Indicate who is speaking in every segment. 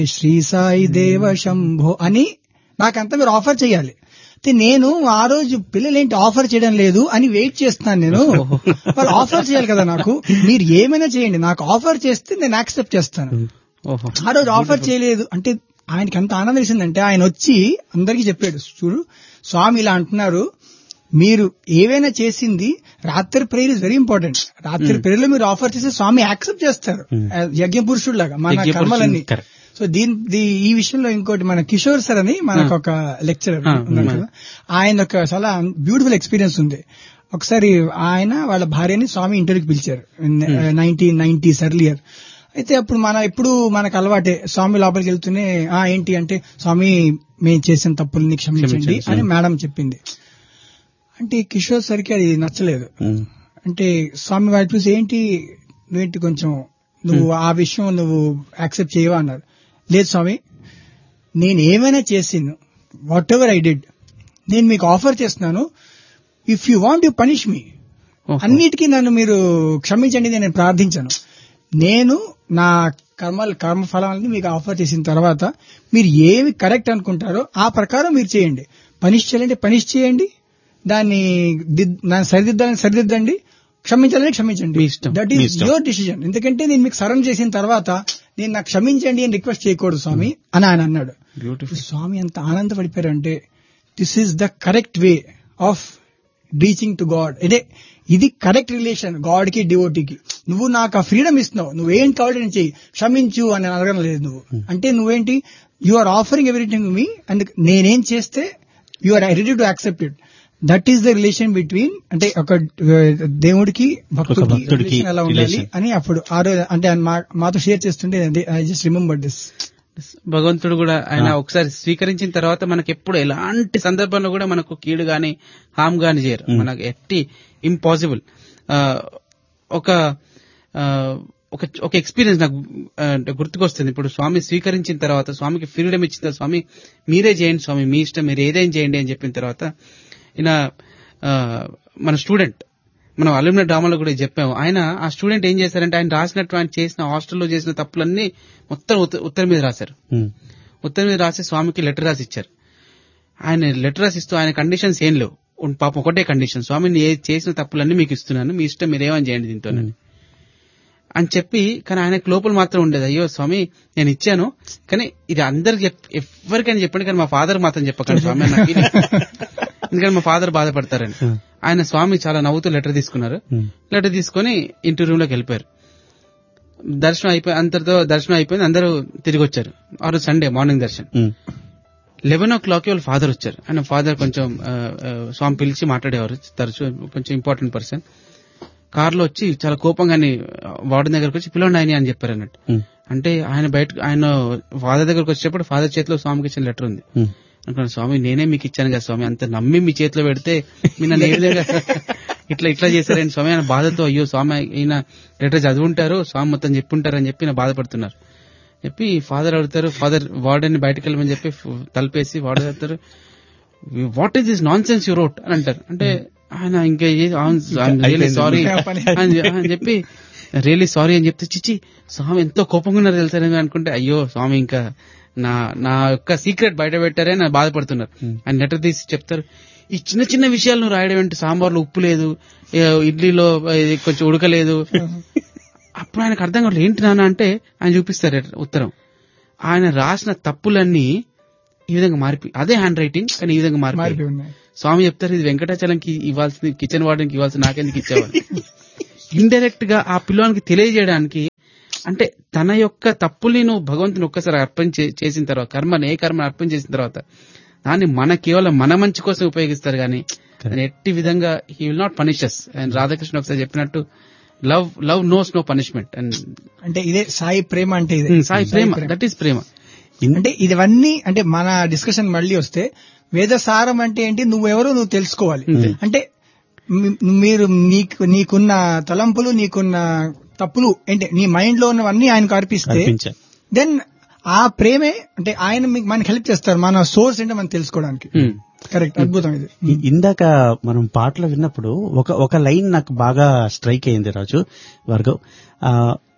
Speaker 1: శ్రీ సాయి దేవ శంభో అని నాకంతా మీరు ఆఫర్ చేయాలి. నేను ఆ రోజు పిల్లలేంటి ఆఫర్ చేయడం లేదు అని వెయిట్ చేస్తున్నాను. నేను వాళ్ళు ఆఫర్ చేయాలి కదా నాకు. మీరు ఏమైనా చేయండి, నాకు ఆఫర్ చేస్తే నేను యాక్సెప్ట్ చేస్తాను. ఆ రోజు ఆఫర్ చేయలేదు అంటే ఆయనకి ఎంత ఆనందం వేసిందంటే ఆయన వచ్చి అందరికీ చెప్పాడు, చూడు స్వామి ఇలా అంటున్నారు, మీరు ఏవైనా చేసింది రాత్రి ప్రేయర్ ఇస్ వెరీ ఇంపార్టెంట్. రాత్రి ప్రేయర్లో మీరు ఆఫర్ చేస్తే స్వామి యాక్సెప్ట్ చేస్తారు యజ్ఞ పురుషుడు లాగా మన కర్మలన్నీ. సో ఈ విషయంలో ఇంకోటి మన కిషోర్ సార్ అని మనకు ఒక లెక్చరర్ ఉన్నారు కదా, ఆయన ఒక చాలా బ్యూటిఫుల్ ఎక్స్పీరియన్స్ ఉంది. ఒకసారి ఆయన వాళ్ళ భార్యని స్వామి ఇంటర్వ్యూకి పిలిచారు 1990s ఎర్లియర్. అయితే అప్పుడు మనకు అలవాటే స్వామి లోపలికి వెళ్తూనే ఏంటి అంటే, స్వామి మేము చేసిన తప్పుల్ని క్షమించండి అని మేడం చెప్పింది. అంటే కిషోర్ సార్కి అది నచ్చలేదు. అంటే స్వామి వారి చూసి నువ్వేంటి కొంచెం నువ్వు ఆ విషయం నువ్వు యాక్సెప్ట్ చేయవా అన్నారు. లేదు స్వామి, నేను ఏమైనా చేసిను, వాట్ ఎవర్ ఐ డిడ్, నేను మీకు ఆఫర్ చేస్తున్నాను, if you want you punish మీ, అన్నిటికీ నన్ను మీరు క్షమించండి, నేను ప్రార్థించాను. నేను నా కర్మఫలాన్ని మీకు ఆఫర్ చేసిన తర్వాత మీరు ఏమి కరెక్ట్ అనుకుంటారో ఆ ప్రకారం మీరు చేయండి. పనిష్ చేయాలంటే పనిష్ చేయండి, దాన్ని సరిదిద్దండి, క్షమించాలని క్షమించండి. That is your decision. ఎందుకంటే నేను మీకు సరెండర్ చేసిన తర్వాత నేను నాకు క్షమించండి అని రిక్వెస్ట్ చేయకూడదు స్వామి అని ఆయన అన్నాడు. స్వామి ఎంత ఆనందపడిపోయారంటే, this is the correct way of reaching to God. ఇది కరెక్ట్ రిలేషన్ గాడ్ కి డివోటీకి. నువ్వు నాకు ఆ ఫ్రీడమ్ ఇస్తున్నావు, నువ్వేం కావాలి నేను చెయ్యి, క్షమించు అని అడగడం లేదు నువ్వు. అంటే నువ్వేంటి, you are offering everything me and నేనేం చేస్తే you are ready to accept it. That is the relation between, అంటే ఒక దేవుడికి భక్తుడికి ఎలా ఉండాలి అని అప్పుడు ఆ రోజు అంటే మాతో షేర్ చేస్తుంటే ఐ జస్ట్ రిమెంబర్ దిస్.
Speaker 2: భగవంతుడు కూడా ఆయన ఒకసారి స్వీకరించిన తర్వాత మనకి ఎప్పుడు ఎలాంటి సందర్భంలో కూడా మనకు కీడు గాని హామ్ గాని చేయరు. మనకు ఎట్టి ఇంపాసిబుల్. ఒక ఎక్స్పీరియన్స్ నాకు గుర్తుకొస్తుంది. ఇప్పుడు స్వామి స్వీకరించిన తర్వాత, స్వామికి ఫ్రీడమ్ ఇచ్చిన తర్వాత, స్వామి మీరే చేయండి స్వామి, మీ ఇష్టం, మీరు ఏదైనా చేయండి అని చెప్పిన తర్వాత ఈయన మన స్టూడెంట్, మనం అల్యూమినియం డ్రామాలో కూడా చెప్పాము. ఆ స్టూడెంట్ ఏం చేశారంటే, ఆయన రాసినట్టు ఆయన చేసిన హాస్టల్లో చేసిన తప్పులన్నీ మొత్తం ఉత్తరం మీద రాశారు. ఉత్తరం మీద రాసి స్వామికి లెటర్ రాసి ఇచ్చారు. ఆయన లెటర్ రాసి ఇస్తూ ఆయన కండిషన్స్ ఏం లేవు, పాపం ఒకటే కండిషన్, స్వామిని చేసిన తప్పులన్నీ మీకు ఇస్తున్నాను, మీ ఇష్టం మీరేమని చేయండి దీంతోనని అని చెప్పి. కానీ ఆయనకు లోపల మాత్రం ఉండేది, అయ్యో స్వామి నేను ఇచ్చాను, కానీ ఇది అందరికి ఎవరికైనా చెప్పండి, కానీ మా ఫాదర్ మాత్రం చెప్పకండి స్వామి, ఎందుకంటే మా ఫాదర్ బాధపడతారని. ఆయన స్వామి చాలా నవ్వుతూ లెటర్ తీసుకున్నారు. లెటర్ తీసుకుని ఇంటి రూమ్ లోకి వెళ్ళిపోయారు. అంతటితో దర్శనం అయిపోయింది, అందరూ తిరిగి వచ్చారు. ఆ రోజు సండే మార్నింగ్ దర్శనం. 11 o'clock వాళ్ళ ఫాదర్ వచ్చారు. ఆయన ఫాదర్ కొంచెం స్వామి పిలిచి మాట్లాడేవారు తరచు, కొంచెం ఇంపార్టెంట్ పర్సన్. కారులో వచ్చి చాలా కోపంగా వార్డెన్ దగ్గరకు వచ్చి పిలవండి ఆయన అని చెప్పారు అన్నట్టు. అంటే ఆయన ఫాదర్ దగ్గరకు వచ్చేటప్పుడు ఫాదర్ చేతిలో స్వామికి ఇచ్చిన లెటర్ ఉంది. అనుకున్నాను, స్వామి నేనే మీకు ఇచ్చాను కదా స్వామి, అంత నమ్మి మీ చేతిలో పెడితే మీరు నన్ను ఏ విధంగా ఇట్లా చేశారని స్వామి ఆయన బాధతో, అయ్యో స్వామి ఈయన లెటర్ చదువుంటారు, స్వామి మొత్తం చెప్పుంటారని చెప్పి నా బాధపడుతున్నారు చెప్పి ఫాదర్ అడుగుతారు. ఫాదర్ వార్డెన్ బయటకు వెళ్ళమని చెప్పి తలపేసి వార్డెన్ అడుగుతారు, what is this non sense you wrote అని అంటారు. అంటే ఆయన ఇంకా రియలీ సారీ అని చెప్పి రియలీ సారీ అని చెప్తే, చిచ్చి స్వామి ఎంతో కోపంగా ఉన్నారు తెలుసా అనుకుంటే, అయ్యో స్వామి ఇంకా నా యొక్క సీక్రెట్ బయట పెట్టారే నా బాధపడుతున్నారు. ఆయన లెటర్ తీసి చెప్తారు, ఈ చిన్న చిన్న విషయాలు నువ్వు రాయడం ఏంటి, సాంబార్లో ఉప్పు లేదు, ఇడ్లీలో కొంచెం ఉడకలేదు. అప్పుడు ఆయనకు అర్థం కావట్లేదు, ఏంటి నాన్న అంటే ఆయన చూపిస్తారు ఉత్తరం. ఆయన రాసిన తప్పులన్నీ ఈ విధంగా మారిపోయి, అదే హ్యాండ్ రైటింగ్ కానీ ఈ విధంగా మారిపోయి. స్వామి చెప్తారు, ఇది వెంకటాచలంకి ఇవ్వాల్సింది, కిచెన్ వార్డెన్కి ఇవ్వాల్సింది నాకెందుకు ఇచ్చేవాళ్ళు. ఇండైరెక్ట్ గా ఆ పిల్లవానికి తెలియజేయడానికి, అంటే తన యొక్క తప్పుల్ని నువ్వు భగవంతుని ఒక్కసారి అర్పణ చేసిన తర్వాత, ఏ కర్మని అర్పణ చేసిన తర్వాత దాన్ని కేవలం మన మంచి కోసం ఉపయోగిస్తారు కానీ ఎట్టి విధంగా he will not punish us. And Radhakrishna ఒకసారి చెప్పినట్టు లవ్ నోస్ నో పనిష్మెంట్.
Speaker 1: అంటే ఇదే సాయి ప్రేమ, అంటే
Speaker 2: సాయి ప్రేమ, దట్ ఈస్ ప్రేమ.
Speaker 1: అంటే ఇవన్నీ అంటే మన డిస్కషన్ మళ్ళీ వస్తే వేదసారం అంటే ఏంటి, నువ్వెవరో నువ్వు తెలుసుకోవాలి. అంటే మీరు నీకున్న తలంపులు, నీకున్న తప్పులు ఏంటి, నీ మైండ్ లో ఉన్నవన్నీ ఆయనకు అర్పిస్తే దెన్ ఆ ప్రేమే అంటే ఆయన మనకి హెల్ప్ చేస్తారు, మన సోర్స్ ఏంటో మనం తెలుసుకోవడానికి. కరెక్ట్, అద్భుతం ఇది.
Speaker 3: ఇందాక మనం పాటలు విన్నప్పుడు ఒక లైన్ నాకు బాగా స్ట్రైక్ అయింది రాజు భార్గవ్.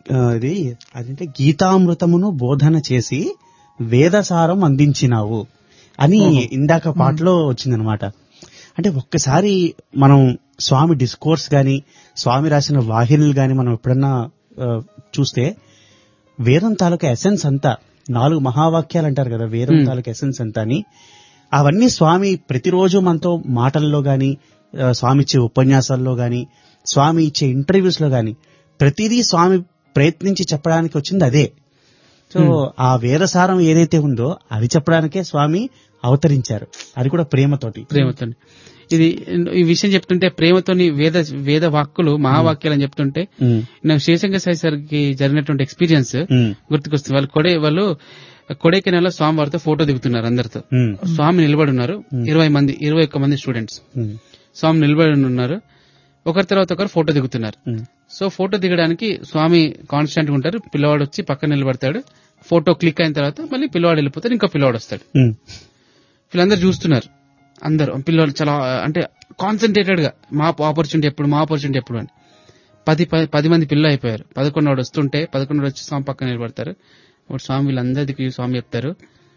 Speaker 3: ఇది అదంటే గీతామృతమును బోధన చేసి వేదసారం అందించినావు అని ఇందాక పాటలో వచ్చిందనమాట. అంటే ఒక్కసారి మనం స్వామి డిస్కోర్స్ గాని స్వామి రాసిన వాహినులు గాని మనం ఎప్పుడన్నా చూస్తే వేదం తాలూకా ఎసెన్స్ అంతా 4 మహావాక్యాలు అంటారు కదా, వేదం తాలూకా ఎసెన్స్ అంతా అని అవన్నీ స్వామి ప్రతిరోజు మనతో మాటల్లో గాని స్వామి ఇచ్చే ఉపన్యాసాల్లో గాని స్వామి ఇచ్చే ఇంటర్వ్యూస్ లో గాని ప్రతిదీ స్వామి ప్రయత్నించి చెప్పడానికి వచ్చింది అదే. సో ఆ వేదసారం ఏదైతే ఉందో అది చెప్పడానికే స్వామి అవతరించారు, అది కూడా ప్రేమతోటి.
Speaker 2: ఇది ఈ విషయం చెప్తుంటే ప్రేమతోని వేద వాక్కులు మహావాక్యాలు అని చెప్తుంటే నాకు శివశంకర్ సాయి సార్ కి జరిగినటువంటి ఎక్స్పీరియన్స్ గుర్తుకొస్తుంది. వాళ్ళు కొడైకెనాల్లో స్వామి వారితో ఫోటో దిగుతున్నారు. అందరితో స్వామి నిలబడి ఉన్నారు. 21 మంది స్టూడెంట్స్ స్వామి నిలబడి ఉన్నారు. ఒకరి తర్వాత ఒకరు ఫోటో దిగుతున్నారు. సో ఫోటో దిగడానికి స్వామి కాన్స్టెంట్ గా ఉంటారు. పిల్లవాడు వచ్చి పక్కన నిలబడతాడు. ఫోటో క్లిక్ అయిన తర్వాత మళ్ళీ పిల్లవాడు వెళ్ళిపోతాడు. ఇంకో పిల్లవాడు వస్తాడు. వీళ్ళందరూ చూస్తున్నారు. అందరూ పిల్లలు చాలా అంటే కాన్సన్ట్రేటెడ్ గా మా ఆపర్చునిటీ ఎప్పుడు అని 10 మంది పిల్లలు అయిపోయారు. 11 వస్తుంటే 11 వచ్చి స్వామి పక్కన నిలబడతారు. అప్పుడు స్వామి వీళ్ళందరికీ స్వామి చెప్తారు,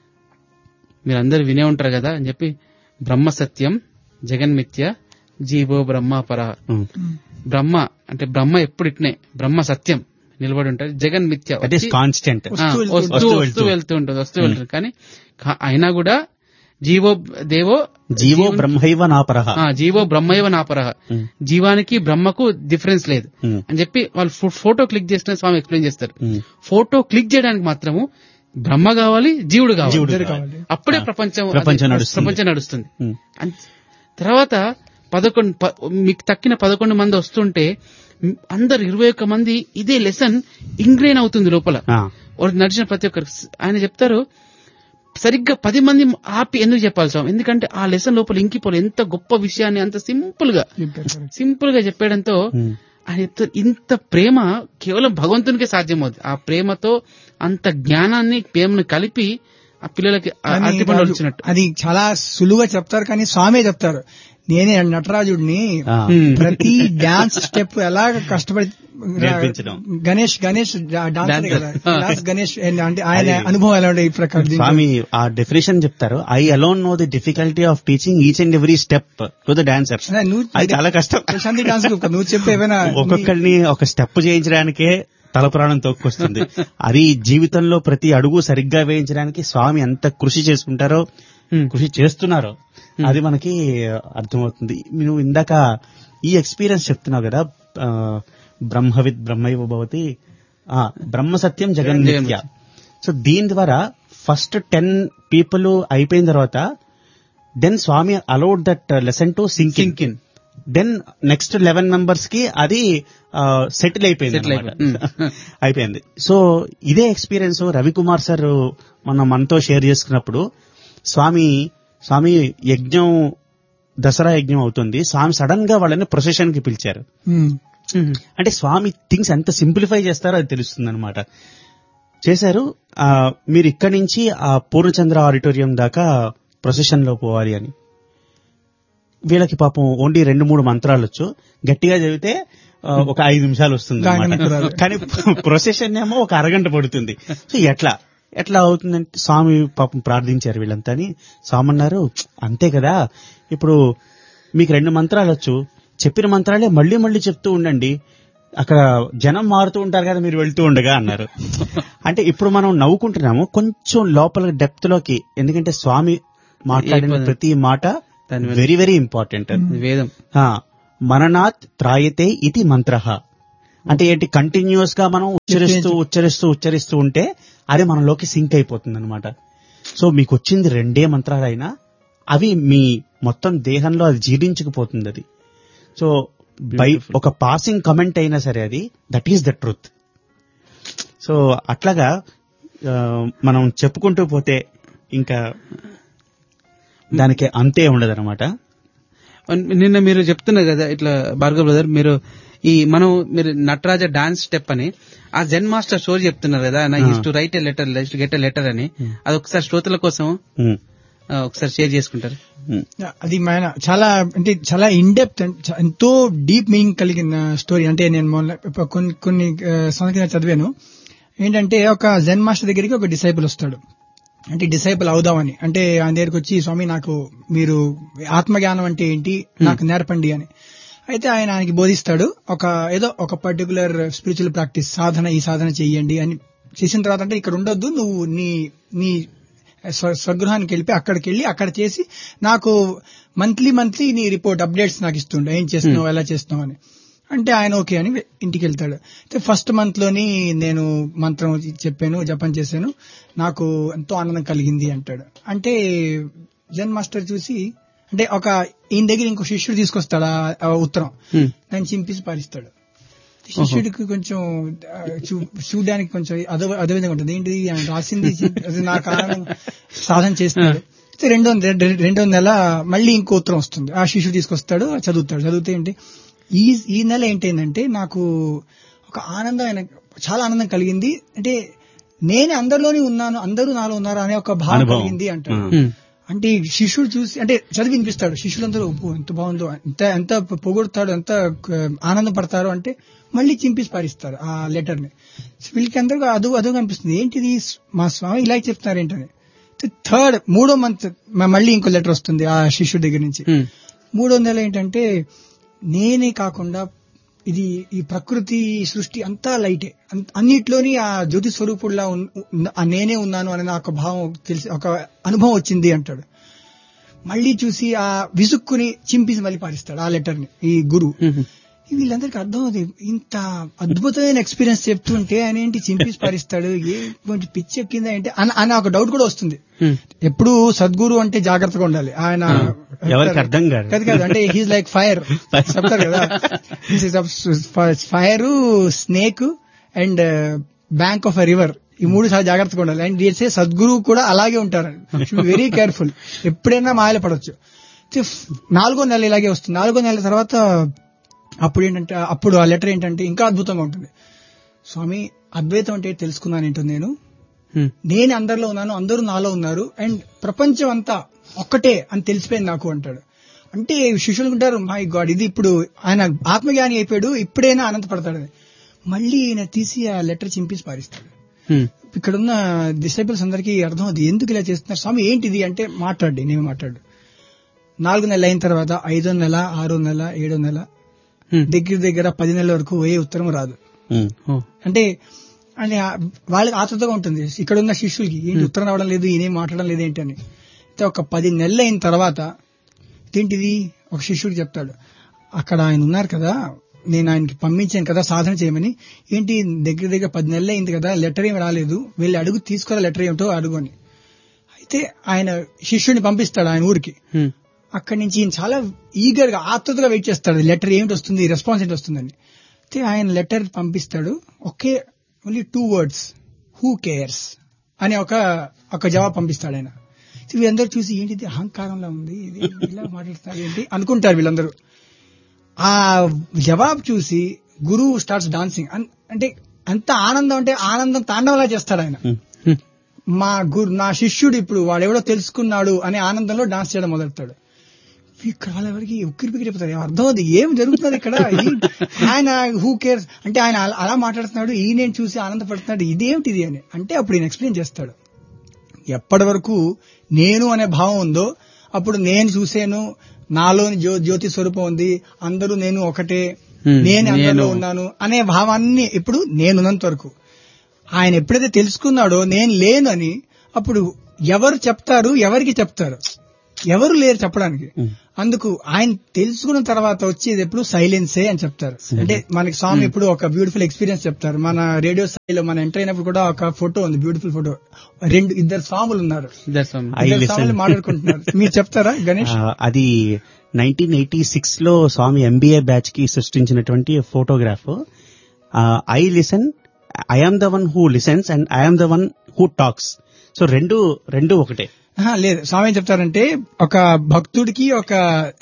Speaker 2: మీరందరూ వినే ఉంటారు కదా అని చెప్పి, బ్రహ్మ సత్యం జగన్మిథ్య జీవో బ్రహ్మ పర. బ్రహ్మ అంటే బ్రహ్మ ఎప్పుడు ఇట్నే, బ్రహ్మ సత్యం నిలబడి ఉంటారు, జగన్ మిథ్య
Speaker 3: కాన్స్టెంట్
Speaker 2: వస్తూ వెళ్తూ ఉంటుంది. కానీ అయినా కూడా జీవో
Speaker 3: బ్రహ్మైవ నాపరః,
Speaker 2: జీవో బ్రహ్మైవ నాపరః, జీవానికి బ్రహ్మకు డిఫరెన్స్ లేదు అని చెప్పి వాళ్ళు ఫోటో క్లిక్ చేసిన స్వామి ఎక్స్ప్లెయిన్ చేస్తారు. ఫోటో క్లిక్ చేయడానికి మాత్రము బ్రహ్మ కావాలి, జీవుడు కావాలి. అప్పుడే ప్రపంచం నడుస్తుంది. తర్వాత 11 మీకు తక్కిన 11 మంది వస్తుంటే అందరు 21 మంది ఇదే లెసన్ ఇంగ్రెయిన్ అవుతుంది లోపల నడిచిన ప్రతి ఒక్కరు. ఆయన చెప్తారు, సరిగ్గా 10 మంది ఆపి ఎందుకు చెప్పాలి స్వామి, ఎందుకంటే ఆ లెసన్ లోపల ఇంకిపోలే. ఎంత గొప్ప విషయాన్ని అంత సింపుల్ గా చెప్పడంతో ఆయన చెప్తారు, ఇంత ప్రేమ కేవలం భగవంతునికే సాధ్యమవుతుంది. ఆ ప్రేమతో అంత జ్ఞానాన్ని ప్రేమను కలిపి ఆ పిల్లలకి వచ్చినట్టు
Speaker 1: అది చాలా సులువుగా చెప్తారు. కానీ స్వామి చెప్తారు, నేనే నటరాజుడిని, ప్రతి డాన్స్ స్టెప్ ఎలాగ కష్టపడి గణేష్ డాన్స్ గణేష్ అంటే ఆయన అనుభవం ఎలా ఉండే ఈ ప్రకారం
Speaker 3: స్వామి ఆ డెఫినేషన్ చెప్తారు. I alone know the difficulty of teaching each and every step to the dancer. అది చాలా కష్టం.
Speaker 1: ప్రశాంతి డాన్స్ నువ్వు చెప్పే ఏమైనా
Speaker 3: ఒక్కొక్కరిని ఒక స్టెప్ చేయించడానికే తలపురాణం తోక్కొస్తుంది. అది జీవితంలో ప్రతి అడుగు సరిగ్గా వేయించడానికి స్వామి ఎంత కృషి చేసుకుంటారో, కృషి చేస్తున్నారో అది మనకి అర్థమవుతుంది. నువ్వు ఇందాక ఈ ఎక్స్పీరియన్స్ చెప్తున్నావు కదా, బ్రహ్మవిద్ బ్రహ్మైవ భవతి, బ్రహ్మ సత్యం జగన్మిథ్య. సో దీని ద్వారా ఫస్ట్ 10 పీపుల్ అయిపోయిన తర్వాత then Swamy allowed that lesson to sync in. Then next 11 members కి అది సెటిల్ అయిపోయింది. సో ఇదే ఎక్స్పీరియన్స్ రవికుమార్ సార్ మనతో షేర్ చేసుకున్నప్పుడు, స్వామి యజ్ఞం దసరా యజ్ఞం అవుతుంది, స్వామి సడన్ గా వాళ్ళని ప్రొసెషన్ కి పిలిచారు. అంటే స్వామి థింగ్స్ ఎంత సింప్లిఫై చేస్తారో అది తెలుస్తుంది అనమాట. చేశారు, మీరు ఇక్కడి నుంచి ఆ పూర్ణచంద్ర ఆడిటోరియం దాకా ప్రొసెషన్ లో పోవాలి అని. వీళ్ళకి పాపం ఓన్లీ 2-3 మంత్రాలు వచ్చు, గట్టిగా చదివితే ఒక 5 నిమిషాలు వస్తుంది అన్నమాట. కానీ ప్రొసెషన్ ఏమో ఒక అరగంట పడుతుంది. సో ఎట్లా అవుతుందంటే స్వామి పాపం ప్రార్థించారు వీళ్ళంతా అని. స్వామి అన్నారు, అంతే కదా, ఇప్పుడు మీకు 2 మంత్రాలు వచ్చు, చెప్పిన మంత్రాలే మళ్ళీ మళ్ళీ చెప్తూ ఉండండి, అక్కడ జనం మారుతూ ఉంటారు కదా మీరు వెళ్తూ ఉండగా అన్నారు. అంటే ఇప్పుడు మనం నవ్వుకుంటున్నాము, కొంచెం లోపల డెప్త్ లోకి, ఎందుకంటే స్వామి మాట్లాడిన ప్రతి మాట వెరీ వెరీ ఇంపార్టెంట్.
Speaker 2: వేదం
Speaker 3: మననాత్ త్రాయతే ఇది మంత్రః అంటే ఏంటి, కంటిన్యూస్ గా మనం ఉచ్చరిస్తూ ఉంటే అది మనలోకి సింక్ అయిపోతుంది అనమాట. సో మీకు వచ్చింది 2 మంత్రాలైనా అవి మీ మొత్తం దేహంలో అది జీర్ణించుకుపోతుంది. అది సో బై ఒక పాసింగ్ కమెంట్ అయినా సరే అది that is the truth. So అట్లాగా మనం చెప్పుకుంటూ పోతే ఇంకా దానికి అంతే ఉండదు అనమాట.
Speaker 2: నిన్న మీరు చెప్తున్నారు కదా ఇట్లా భార్గవ్ బ్రదర్, మీరు నటరాజ డాన్స్ స్టెప్ అని ఆ జెన్ మాస్టర్ స్టోరీ చెప్తున్నారు కదా, use to right a letter get a letter అని. అది ఒకసారి శ్రోతల కోసం ఒకసారి షేర్ చేసుకుంటారు.
Speaker 1: అది మన చాలా ఇన్ డెప్త్ ఎంతో డీప్ మీనింగ్ కలిగిన స్టోరీ. అంటే నేను కొన్ని సంవత్సరాలు చదివాను. ఏంటంటే ఒక జెన్ మాస్టర్ దగ్గరికి ఒక డిసైపుల్ వస్తాడు. అంటే డిసైపుల్ అవుదామని. అంటే ఆయన దగ్గరికి వచ్చి, స్వామి నాకు మీరు ఆత్మజ్ఞానం అంటే ఏంటి నాకు నేర్పండి అని. అయితే ఆయనకి బోధిస్తాడు. ఒక పర్టికులర్ స్పిరిచువల్ ప్రాక్టీస్ ఈ సాధన చెయ్యండి అని. చేసిన తర్వాత అంటే ఇక్కడ ఉండొద్దు, నువ్వు నీ స్వగృహానికి వెళ్ళి అక్కడికి వెళ్ళి అక్కడ చేసి నాకు మంత్లీ నీ రిపోర్ట్ అప్డేట్స్ నాకు ఇస్తుండే, ఏం చేస్తున్నావు ఎలా చేస్తున్నావు అని. అంటే ఆయన ఓకే అని ఇంటికి వెళ్తాడు. అయితే ఫస్ట్ మంత్ లోని నేను మంత్రం చెప్పాను, జపం చేశాను, నాకు ఎంతో ఆనందం కలిగింది అంటాడు. అంటే జెన్ మాస్టర్ చూసి, అంటే ఈయన దగ్గర ఇంకో శిష్యుడు తీసుకొస్తాడు ఆ ఉత్తరం, దాన్ని చింపేసి పారిస్తాడు. శిష్యుడికి కొంచెం చూడడానికి కొంచెం అదే విధంగా ఉంటుంది. ఏంటి ఆయన రాసింది నాకు ఆనందం, సాధన చేస్తున్నాడు. రెండో నెల మళ్ళీ ఇంకో ఉత్తరం వస్తుంది. ఆ శిష్యుడు తీసుకొస్తాడు, చదివితే ఏంటి ఈ నెల ఏంటంటే నాకు ఒక ఆనందం, చాలా ఆనందం కలిగింది. అంటే నేనే అందరిలోనే ఉన్నాను, అందరూ నాలో ఉన్నారు అనే ఒక భావం కలిగింది అంటాడు. అంటే శిష్యుడు చూసి, అంటే చదివి వినిపిస్తాడు. శిష్యులందరూ ఎంత బాగుందో, ఎంత పొగుడుతాడు, ఎంత ఆనందం పడతారు. అంటే మళ్ళీ చింపేసి పారిస్తారు ఆ లెటర్ ని. వీళ్ళకి అందరూ అదో అనిపిస్తుంది, ఏంటిది మా స్వామి ఇలా చెప్తున్నారు ఏంటని. మూడో మంత్ మళ్ళీ ఇంకో లెటర్ వస్తుంది ఆ శిష్యుడి దగ్గర నుంచి. మూడో నెల ఏంటంటే, నేనే కాకుండా ఈ ప్రకృతి సృష్టి అంతా లైటే, అన్నిట్లోని ఆ జ్యోతి స్వరూపుడులా నేనే ఉన్నాను అనే నాకు భావం తెలిసి ఒక అనుభవం వచ్చింది అంటాడు. మళ్ళీ చూసి ఆ విసుక్కుని చింపేసి మళ్ళీ పారిస్తాడు ఆ లెటర్ ని ఈ గురువు. వీళ్ళందరికీ అర్థం అవుతుంది, ఇంత అద్భుతమైన ఎక్స్పీరియన్స్ చెప్తుంటే ఆయన ఏంటి చింపేసి పారిస్తాడు, కొంచెం పిచ్చి ఎక్కిందా ఏంటి అని ఒక డౌట్ కూడా వస్తుంది. ఎప్పుడు సద్గురు అంటే జాగ్రత్తగా ఉండాలి. ఆయన
Speaker 3: ఎవరికి అర్థం కాదు
Speaker 1: అంటే హీస్ లైక్ ఫైర్ చెప్తారు కదా, fire, snake and bank of a river, ఈ మూడు చాలా జాగ్రత్తగా ఉండాలి. అండ్ చేసే సద్గురు కూడా అలాగే ఉంటారు, వెరీ కేర్ఫుల్, ఎప్పుడైనా మాయలు పడవచ్చు. 4వ నెల ఇలాగే వస్తుంది. 4వ నెల తర్వాత అప్పుడు ఆ లెటర్ ఏంటంటే ఇంకా అద్భుతంగా ఉంటుంది. స్వామి అద్వైతం అంటే తెలుసుకున్నాను ఏంటో, నేను అందరిలో ఉన్నాను, అందరూ నాలో ఉన్నారు, అండ్ ప్రపంచం అంతా ఒక్కటే అని తెలిసిపోయింది నాకు అంటాడు. అంటే శిష్యులు ఉంటారు, మై గాడ్ ఇది ఇప్పుడు ఆయన ఆత్మజ్ఞాని అయిపోయాడు, ఇప్పుడైనా ఆనందపడతాడని. మళ్ళీ ఈయన తీసి ఆ లెటర్ చింపేసి పారిస్తాడు. ఇక్కడున్న డిసైపుల్స్ అందరికీ అర్థం అవుతుంది, ఎందుకు ఇలా చేస్తున్నారు స్వామి ఏంటిది అంటే, నేనేమి మాట్లాడు. 4 నెలలు అయిన తర్వాత 5వ నెల, 6వ నెల, 7వ నెల, దగ్గర 10 నెలల వరకు ఏ ఉత్తరం రాదు. అంటే వాళ్ళకి ఆతృతగా ఉంటుంది ఇక్కడ ఉన్న శిష్యులకి, ఏంటి ఉత్తరం రావడం లేదు, ఈయనేం మాట్లాడడం లేదు ఏంటి అని. అయితే ఒక 10 నెలలు అయిన తర్వాత ఏంటిది ఒక శిష్యుడు చెప్తాడు, అక్కడ ఆయన ఉన్నారు కదా, నేను ఆయనకి పంపించాను కదా సాధన చేయమని, ఏంటి దగ్గర 10 నెలలు అయింది కదా, లెటర్ ఏమి రాలేదు, వెళ్ళి అడుగు తీసుకోరా లెటర్ ఏమిటో అడుగు అని. అయితే ఆయన శిష్యుడిని పంపిస్తాడు ఆయన ఊరికి. అక్కడి నుంచి ఈయన చాలా ఈగర్ గా ఆతృతగా వెయిట్ చేస్తాడు, లెటర్ ఏమిటి వస్తుంది, రెస్పాన్స్ ఏంటి వస్తుందని. అయితే ఆయన లెటర్ పంపిస్తాడు, ఓన్లీ 2 words, హూ కేర్స్ అని ఒక జవాబు పంపిస్తాడు ఆయన. వీళ్ళందరూ చూసి ఏంటిది అహంకారంలో ఉంది, ఇది ఇలా మాట్లాడుతాడు ఏంటి అనుకుంటారు వీళ్ళందరూ. ఆ జవాబు చూసి గురువు స్టార్ట్స్ డాన్సింగ్. అంటే అంత ఆనందం, అంటే ఆనందం తాండవలా చేస్తాడు ఆయన. నా శిష్యుడు ఇప్పుడు వాడెవడో తెలుసుకున్నాడు అనే ఆనందంలో డాన్స్ చేయడం మొదలెడతాడు. ఇక్కడ వాళ్ళెవరికి ఉక్కిరి పిక్కిరి అయిపోతారు, అర్థం అవుతుంది ఏం జరుగుతుంది ఇక్కడ. ఆయన హూ కేర్స్ అంటే ఆయన అలా మాట్లాడుతున్నాడు, ఈయన చూసి ఆనందపడుతున్నాడు, ఇదేమిటిది అని. అంటే అప్పుడు ఈయన ఎక్స్ప్లెయిన్ చేస్తాడు, ఎప్పటి వరకు నేను అనే భావం ఉందో అప్పుడు నేను చూసాను, నాలోని జ్యోతి స్వరూపం ఉంది, అందరూ నేను ఒకటే, నేను అందరిలో ఉన్నాను అనే భావాన్ని ఇప్పుడు నేనున్నంత వరకు. ఆయన ఎప్పుడైతే తెలుసుకున్నాడో నేను లేను అని, అప్పుడు ఎవరు చెప్తారు, ఎవరికి చెప్తారు, ఎవరు లేరు చెప్పడానికి. అందుకు ఆయన తెలుసుకున్న తర్వాత వచ్చేది ఎప్పుడు సైలెన్సే అని చెప్తారు. అంటే మనకి స్వామి ఇప్పుడు ఒక బ్యూటిఫుల్ ఎక్స్పీరియన్స్ చెప్తారు. మన రేడియో స్థాయిలో మనం ఎంటర్ అయినప్పుడు కూడా ఒక ఫోటో ఉంది, బ్యూటిఫుల్ ఫోటో, 2 స్వాములు ఉన్నారు, స్వాములు మాట్లాడుకుంటున్నారు. మీరు చెప్తారా గణేష్?
Speaker 3: అది 1986 లో స్వామి MBA బ్యాచ్ కి సృష్టించినటువంటి photograph. I listen, I am the one who listens and I am the one who talks. So రెండు ఒకటే.
Speaker 1: లేదు, స్వామి ఏం చెప్తారంటే, ఒక భక్తుడికి ఒక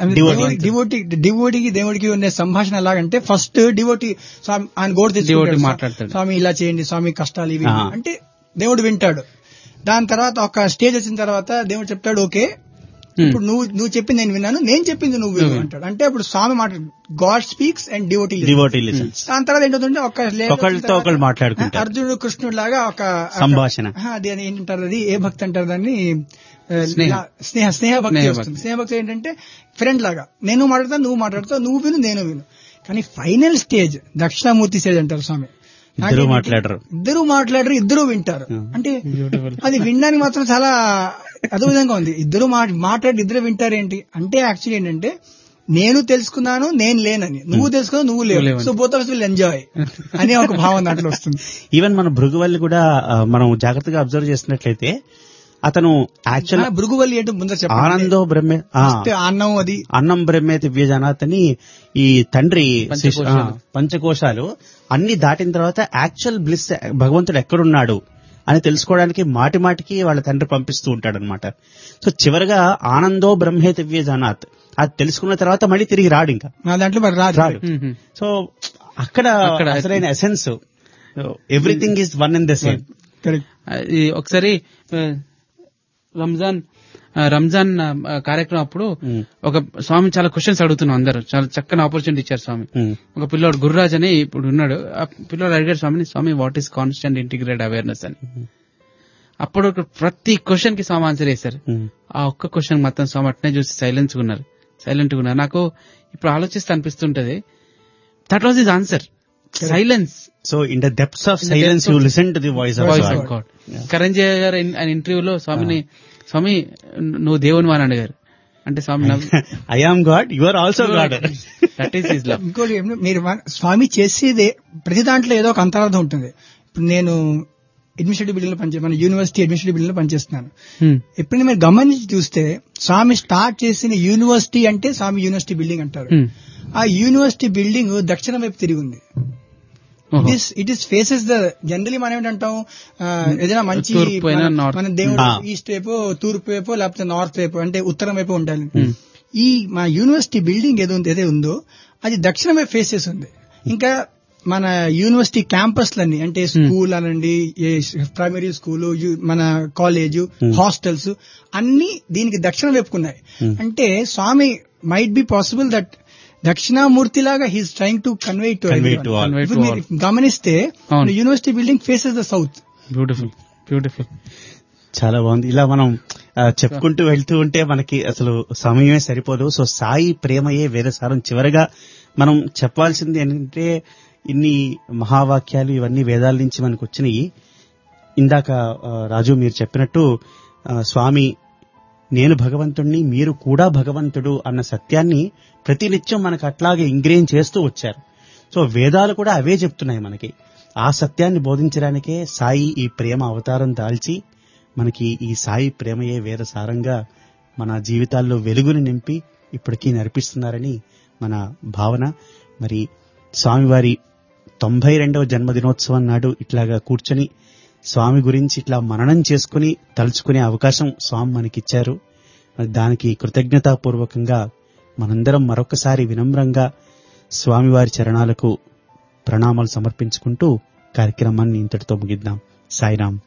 Speaker 1: డివోటీకి దేవుడికి ఉండే సంభాషణ ఎలాగంటే, ఫస్ట్ డివోటీ ఆయన గోడు తెచ్చి మాట్లాడతాడు, స్వామి ఇలా చేయండి, స్వామి కష్టాలు ఇవి అంటే దేవుడు వింటాడు. దాని తర్వాత ఒక స్టేజ్ వచ్చిన తర్వాత దేవుడు చెప్తాడు, ఓకే ఇప్పుడు నువ్వు చెప్పింది నేను విన్నాను, నేను చెప్పింది నువ్వు విను అంటాడు. అంటే ఇప్పుడు స్వామి మాట, God speaks and devotee listens. దాని తర్వాత ఏంటంటే
Speaker 3: ఒకళ్ళతో ఒకళ్ళు మాట్లాడుకుంటారు,
Speaker 1: అర్జునుడు కృష్ణుడు లాగా ఒక
Speaker 3: సంభాషణ.
Speaker 1: అది ఏంటంటారు, అది ఏ భక్తి అంటారు దాన్ని, స్నేహభక్తి వస్తుంది. స్నేహభక్తి ఏంటంటే ఫ్రెండ్ లాగా, నేను మాట్లాడతాను, నువ్వు మాట్లాడతావు, నువ్వు విను, నేను విను. కానీ ఫైనల్ స్టేజ్ దక్షిణామూర్తి స్టేజ్ అంటారు స్వామి. ఇద్దరు మాట్లాడరు, ఇద్దరు వింటారు. అంటే అది వినడానికి మాత్రం చాలా అదో విధంగా ఉంది. ఇద్దరు మాట్లాడి ఇద్దరు వింటారేంటి అంటే, యాక్చువల్లీ ఏంటంటే నేను తెలుసుకున్నాను, నేను లేనని, నువ్వు తెలుసుకున్నావు, నువ్వు లేవు, so both of us will enjoy అనే ఒక భావన దాంట్లో వస్తుంది.
Speaker 3: ఈవెన్ మన భృగువల్లి కూడా మనం జాగ్రత్తగా అబ్జర్వ్ చేసినట్లయితే అతను యాక్చువల్
Speaker 1: భృగువల్లి ఏంటో ముందర చెప్పాలి,
Speaker 3: ఆనందో బ్రహ్మే,
Speaker 1: అన్నం, అది
Speaker 3: అన్నం బ్రహ్మే దివ్యజనాత్ అని ఈ తండ్రి పంచకోశాలు అన్ని దాటిన తర్వాత యాక్చువల్ బ్లిస్ భగవంతుడు ఎక్కడున్నాడు అని తెలుసుకోవడానికి మాటి మాటికి వాళ్ళ తండ్రి పంపిస్తూ ఉంటాడనమాట. సో చివరిగా ఆనందో బ్రహ్మే దివ్యజనాత్ అది తెలుసుకున్న తర్వాత మళ్ళీ తిరిగి రాడు, ఇంకా
Speaker 1: దాంట్లో మరి రాడు.
Speaker 3: సో అక్కడ అసలైన essence, everything is one in the same.
Speaker 2: ఒకసారి రంజాన్ కార్యక్రమం అప్పుడు ఒక స్వామి చాలా క్వశ్చన్స్ అడుగుతున్నాం, అందరూ చాలా చక్కని ఆపర్చునిటీ ఇచ్చారు స్వామి. ఒక పిల్లోడు గుర్రాజ్ అని ఇప్పుడు ఉన్నాడు, ఆ పిల్లోడు అడిగాడు స్వామి what is constant integrated awareness అని. అప్పుడు ప్రతి క్వశ్చన్ కి స్వామి ఆన్సర్ చేశారు. ఆ ఒక్క క్వశ్చన్ మొత్తం స్వామి అట్నే చూసి సైలెంట్ గా ఉన్నారు. నాకు ఇప్పుడు ఆలోచిస్తే అనిపిస్తుంటది, that was his answer, silence.
Speaker 3: So in the depths of silence you listen to the voice of God.
Speaker 2: కరంజయ్య గారు ఆయన ఇంటర్వ్యూలో స్వామి నువ్వు దేవుని అని అడిగారు. అంటే స్వామి
Speaker 3: I am God, you are also God,
Speaker 2: that is his love.
Speaker 1: ఇంకోటి మీరు స్వామి చేసేదే ప్రతి దాంట్లో ఏదో ఒక అంతరార్థం ఉంటుంది. ఇప్పుడు నేను అడ్మినిస్ట్రేటివ్ బిల్డింగ్ లో మన యూనివర్సిటీ అడ్మినిస్ట్రేటివ్ బిల్డింగ్ లో పనిచేస్తున్నాను. ఎప్పుడైనా మీరు గమనించి చూస్తే స్వామి స్టార్ట్ చేసిన యూనివర్సిటీ అంటే స్వామి యూనివర్సిటీ బిల్డింగ్ అంటారు. ఆ యూనివర్సిటీ బిల్డింగ్ దక్షిణం వైపు తిరిగి ఉంది. It is faces the generally మనం ఏంటంటాం, ఏదైనా మంచి మన దేవుడు ఈస్ట్ వైపు, తూర్పు వైపు, లేకపోతే నార్త్ వైపు, అంటే ఉత్తరం వైపు ఉండాలి. ఈ మా యూనివర్సిటీ బిల్డింగ్ ఏదైతే ఉందో అది దక్షిణం వైపు ఫేస్ చేసి ఉంది. ఇంకా మన యూనివర్సిటీ క్యాంపస్లన్నీ, అంటే స్కూల్ అనండి, ప్రైమరీ స్కూలు, మన కాలేజ్, హాస్టల్స్ అన్ని దీనికి దక్షిణం వైపుకున్నాయి. అంటే స్వామి might be possible that Dakshinamurthy లాగా he's trying to convey to everyone. గమనిస్తే university building faces the south.
Speaker 2: Beautiful.
Speaker 3: చాలా బాగుంది. ఇలా మనం చెప్పుకుంటూ వెళ్తూ ఉంటే మనకి అసలు సమయమే సరిపోదు. సో సాయి ప్రేమయే వేదసారం. చివరగా మనం చెప్పాల్సింది ఏంటంటే, ఇన్ని మహావాక్యాలు ఇవన్నీ వేదాల నుంచి మనకు వచ్చినాయి. ఇందాక రాజు మీరు చెప్పినట్టు స్వామి నేను భగవంతుణ్ణి, మీరు కూడా భగవంతుడు అన్న సత్యాన్ని ప్రతినిత్యం మనకు అట్లాగే ఇంగ్రేన్ చేస్తూ వచ్చారు. సో వేదాలు కూడా అవే చెప్తున్నాయి మనకి. ఆ సత్యాన్ని బోధించడానికే సాయి ఈ ప్రేమ అవతారం దాల్చి మనకి ఈ సాయి ప్రేమయే వేద సారంగా మన జీవితాల్లో వెలుగుని నింపి ఇప్పటికీ నడిపిస్తున్నారని మన భావన. మరి స్వామివారి 92వ జన్మదినోత్సవం నాడు ఇట్లాగా కూర్చొని స్వామి గురించి ఇట్లా మననం చేసుకుని తలుచుకునే అవకాశం స్వామి మనకిచ్చారు. దానికి కృతజ్ఞతాపూర్వకంగా మనందరం మరొకసారి వినమ్రంగా స్వామివారి చరణాలకు ప్రణామాలు సమర్పించుకుంటూ కార్యక్రమాన్ని ఇంతటితో ముగిద్దాం. సాయిరామ్.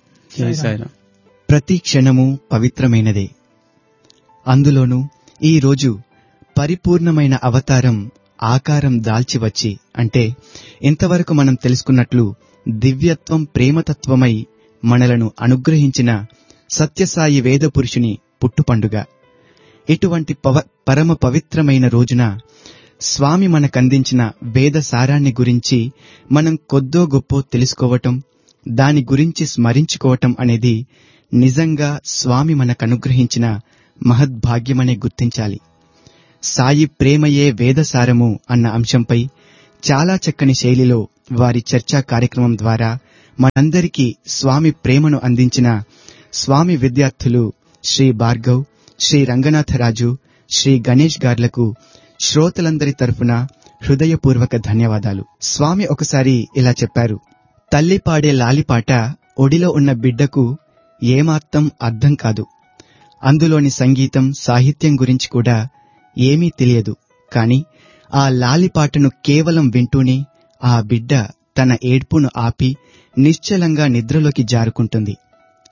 Speaker 4: ప్రతి క్షణము పవిత్రమైనదే. అందులోనూ ఈ రోజు పరిపూర్ణమైన అవతారం ఆకారం దాల్చి వచ్చి, అంటే ఇంతవరకు మనం తెలుసుకున్నట్లు దివ్యత్వం ప్రేమతత్వమై మనలను అనుగ్రహించిన సత్యసాయి వేద పురుషుని పుట్టుపండుగ. ఇటువంటి పరమ పవిత్రమైన రోజున స్వామి మనకందించిన వేద సారాన్ని గురించి మనం కొద్దో గొప్పో తెలుసుకోవటం, దాని గురించి స్మరించుకోవటం అనేది నిజంగా స్వామి మనకనుగ్రహించిన మహద్భాగ్యమనే గుర్తించాలి. సాయి ప్రేమయే వేదసారము అన్న అంశంపై చాలా చక్కని శైలిలో వారి చర్చా కార్యక్రమం ద్వారా మనందరికీ స్వామి ప్రేమను అందించిన స్వామి విద్యార్థులు శ్రీ భార్గవ్, శ్రీ రంగనాథరాజు, శ్రీ గణేష్ గార్లకు శ్రోతలందరి తరఫున హృదయపూర్వక ధన్యవాదాలు. స్వామి ఒకసారి ఇలా చెప్పారు, తల్లి పాడే లాలిపాట ఒడిలో ఉన్న బిడ్డకు ఏమాత్రం అర్థం కాదు. అందులోని సంగీతం సాహిత్యం గురించి కూడా ఏమీ తెలియదు. కాని ఆ లాలిపాటను కేవలం వింటూనే ఆ బిడ్డ తన ఏడ్పును ఆపి నిశ్చలంగా నిద్రలోకి జారుకుంటుంది.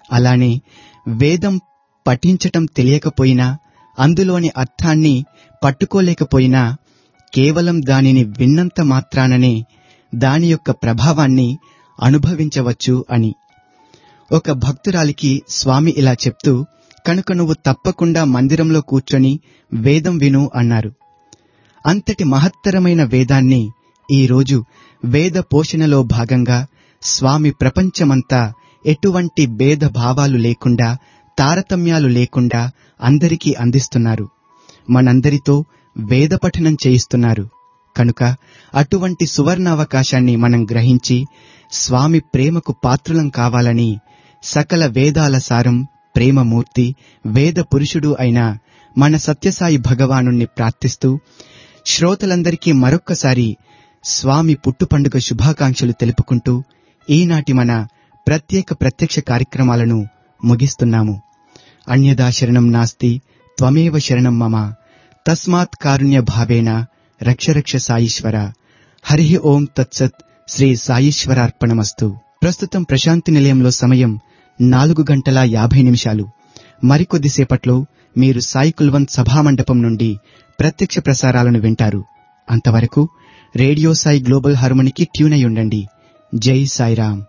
Speaker 4: అలానే వేదం పఠించటం తెలియకపోయినా, అందులోని అర్థాన్ని పట్టుకోలేకపోయినా, కేవలం దానిని విన్నంత మాత్రాననే దాని యొక్క ప్రభావాన్ని అనుభవించవచ్చు అని. ఒక భక్తురాలికి స్వామి ఇలా చెప్తూ, కనుక నువ్వు తప్పకుండా మందిరంలో కూర్చొని వేదం విను అన్నారు. అంతటి మహత్తరమైన వేదాన్ని ఈరోజు వేద పోషణలో భాగంగా స్వామి ప్రపంచమంతా ఎటువంటి భేద భావాలు లేకుండా, తారతమ్యాలు లేకుండా అందరికీ అందిస్తున్నారు. మనందరితో వేద పఠనం చేయిస్తున్నారు. కనుక అటువంటి సువర్ణావకాశాన్ని మనం గ్రహించి స్వామి ప్రేమకు పాత్రులం కావాలని సకల వేదాల సారం, ప్రేమమూర్తి, వేద పురుషుడు అయిన మన సత్యసాయి భగవానుణ్ణి ప్రార్థిస్తూ, శ్రోతలందరికీ మరొక్కసారి స్వామి పుట్టుపండుగ శుభాకాంక్షలు తెలుపుకుంటూ ఈనాటి మన ప్రత్యక్ష కార్యక్రమాలను ముగిస్తున్నాము. అన్యదా శరణం నాస్తి త్వమేవ శరణం మమ తస్మాత్ కారుణ్య భావేన రక్ష రక్ష సాయీశ్వర. హరి ఓం తత్సత్. శ్రీ సాయీశ్వరార్పణమస్తు. ప్రస్తుతం ప్రశాంతి నిలయంలో సమయం 4:50. మరికొద్దిసేపట్లో మీరు సాయి కుల్వంత్ సభామండపం నుండి ప్రత్యక్ష ప్రసారాలను వింటారు. అంతవరకు రేడియో సాయి గ్లోబల్ హార్మోనికి ట్యూన్ అయి ఉండండి. జై సాయిరాం.